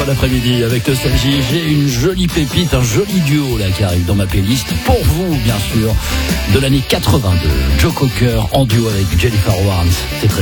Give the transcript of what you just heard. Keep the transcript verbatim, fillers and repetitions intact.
fin d'après-midi avec Nostalgie. J'ai une jolie pépite, un joli duo là qui arrive dans ma playlist. Pour vous, bien sûr, de l'année quatre-vingt-deux. Joe Cocker en duo avec Jennifer Warnes. C'est très